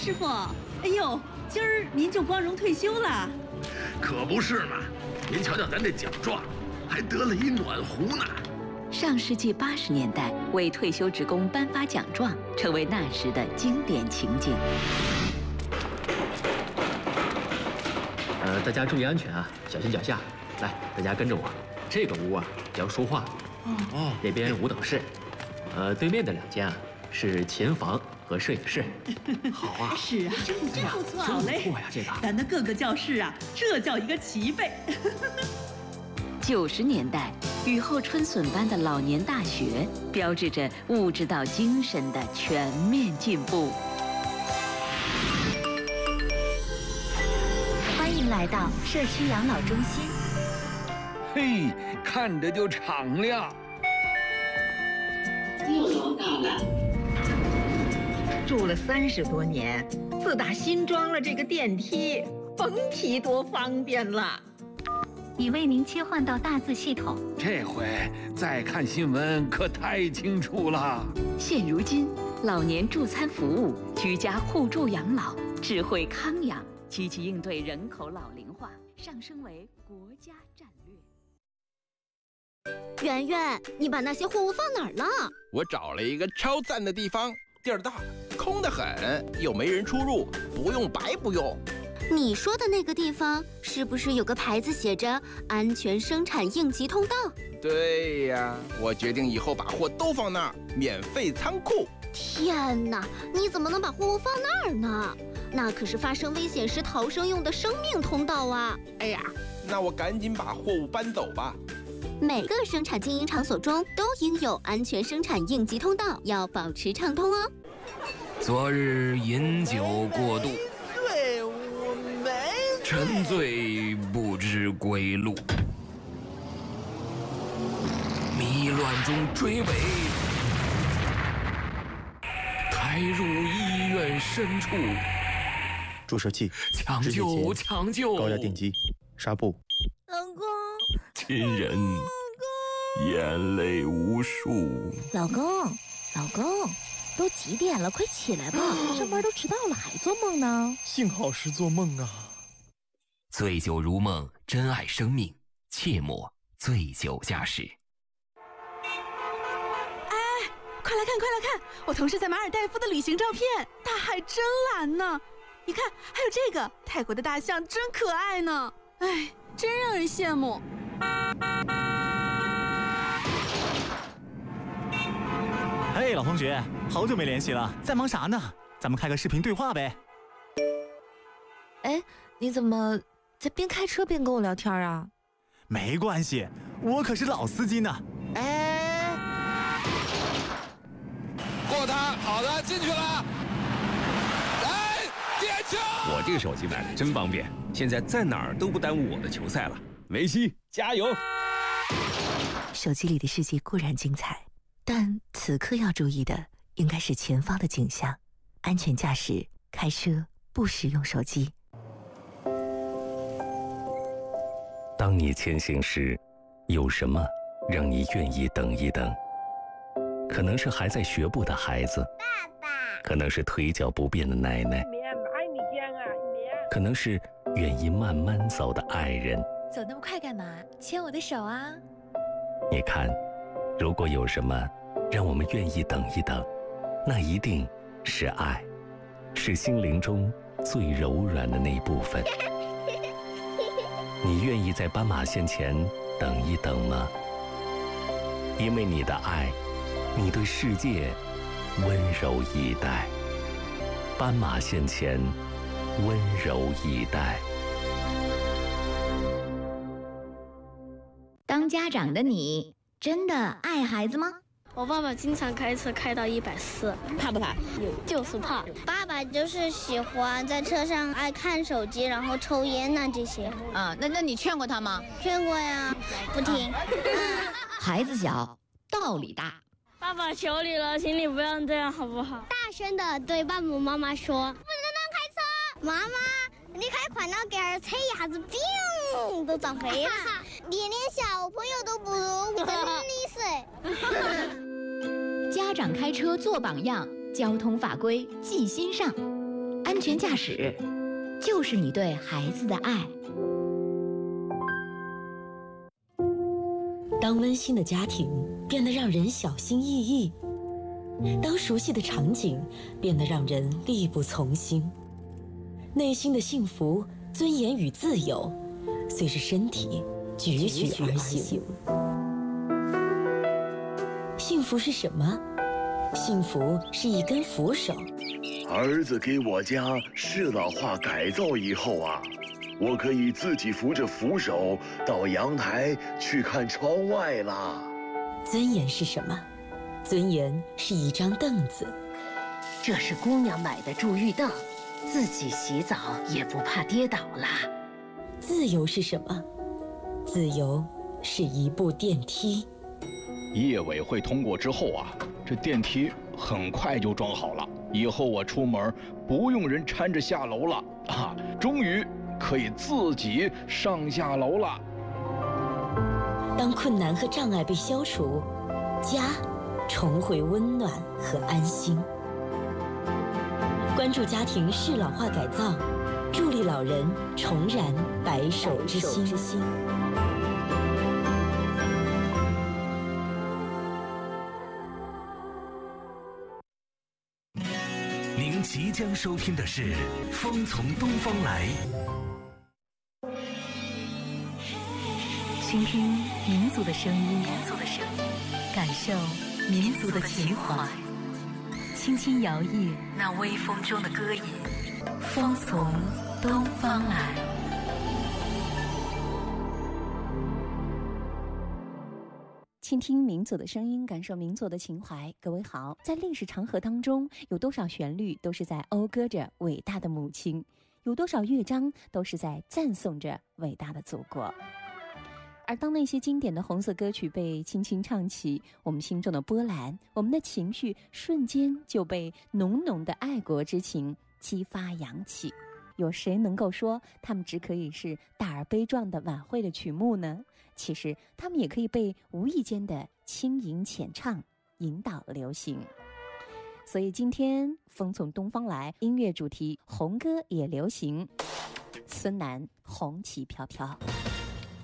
师傅，哎呦，今儿您就光荣退休了？ 可不是嘛！您瞧瞧咱这奖状，还得了一暖壶呢。 上世纪80年代，为退休职工颁发奖状，成为那时的经典情景。 大家注意安全啊，小心脚下。来，大家跟着我。这个屋啊叫书画，那边舞蹈室，对面的2间啊是琴房和摄影室。好啊， 是啊，真不错，好嘞。 不错呀，这个。 咱的各个教室啊，这叫一个齐备。 90年代，雨后春笋般的老年大学，标志着物质到精神的全面进步。 欢迎来到社区养老中心。 嘿，看着就敞亮。 6楼到了。 住了30多年，自打新装了这个电梯，甭提多方便了。 已为您切换到大字系统。 这回再看新闻可太清楚了。 现如今，老年助餐服务、居家互助养老、智慧康养，积极应对人口老龄化，上升为国家战略。 圆圆，你把那些货物放哪儿了？ 我找了一个超赞的地方，地儿大，空得很，又没人出入，不用白不用。 你说的那个地方是不是有个牌子写着“安全生产应急通道”？ 对呀，我决定以后把货都放那儿，免费仓库。 天哪，你怎么能把货物放那儿呢？那可是发生危险时逃生用的生命通道啊！ 哎呀，那我赶紧把货物搬走吧。 每个生产经营场所中都应有安全生产应急通道，要保持畅通哦。 昨日饮酒过度， 醉无美， 沉醉不知归路，迷乱中追尾，开入医院深处。 注射器， 抢救，抢救！ 高压电击，纱布。 老公， 亲人，眼泪无数。 老公，老公，都几点了？快起来吧，上班都迟到了，还做梦呢。 幸好是做梦啊。 醉酒如梦，珍爱生命，切莫醉酒驾驶。 哎，快来看，快来看！我同事在马尔代夫的旅行照片，大海真蓝呢。你看，还有这个泰国的大象真可爱呢。哎，真让人羡慕。 嘿，老同学，好久没联系了，在忙啥呢？咱们开个视频对话呗。 哎，你怎么在边开车边跟我聊天啊？ 没关系，我可是老司机呢。 哎， 过他，好的，进去了。来，点球！ 我这个手机买的真方便，现在在哪儿都不耽误我的球赛了。梅西，加油！ 手机里的世界固然精彩，但此刻要注意的应该是前方的景象，安全驾驶，开车不使用手机。 当你前行时，有什么让你愿意等一等？可能是还在学步的孩子，爸爸；可能是腿脚不便的奶奶，可能是愿意慢慢走的爱人。 走那么快干嘛？牵我的手啊！ 你看，如果有什么让我们愿意等一等，那一定是爱，是心灵中最柔软的那一部分。你愿意在斑马线前等一等吗？因为你的爱，你对世界温柔以待。斑马线前，温柔以待。 当家长的你，真的爱孩子吗？ 我爸爸经常开车开到140， 怕不怕？ 就是怕。 爸爸就是喜欢在车上爱看手机，然后抽烟呐这些。 啊，那你劝过他吗？ 劝过呀，不听。 孩子小，道理大。 爸爸求你了，请你不要这样好不好？ 大声的对爸爸妈妈说：“不能乱开车！妈妈，你开快了点儿，车一下子砰都撞飞了。你连小朋友都不如，真厉害！” 家长开车做榜样，交通法规记心上。 安全驾驶就是你对孩子的爱。 当温馨的家庭变得让人小心翼翼，当熟悉的场景变得让人力不从心，内心的幸福、尊严与自由随着身体踽踽而行。幸福是什么？幸福是一根扶手。 儿子给我家适老化改造以后啊，我可以自己扶着扶手到阳台去看窗外啦。 尊严是什么？尊严是一张凳子。 这是姑娘买的助浴凳，自己洗澡也不怕跌倒啦。 自由是什么？自由是一部电梯。 业委会通过之后啊，这电梯很快就装好了，以后我出门不用人搀着下楼了啊，终于可以自己上下楼了。 当困难和障碍被消除，家重回温暖和安心。关注家庭适老化改造，助力老人重燃白首之心。 您即将收听的是《风从东方来》， 倾听民族的声音，感受民族的情怀，轻轻摇曳那微风中的歌吟。风从东方来。 倾听民族的声音，感受民族的情怀。各位好，在历史长河当中，有多少旋律都是在讴歌着伟大的母亲，有多少乐章都是在赞颂着伟大的祖国。而当那些经典的红色歌曲被轻轻唱起，我们心中的波澜，我们的情绪瞬间就被浓浓的爱国之情激发扬起。有谁能够说他们只可以是大而悲壮的晚会的曲目呢？其实他们也可以被无意间的轻吟浅唱引导流行。所以今天风从东方来，音乐主题红歌也流行，孙楠红旗飘飘。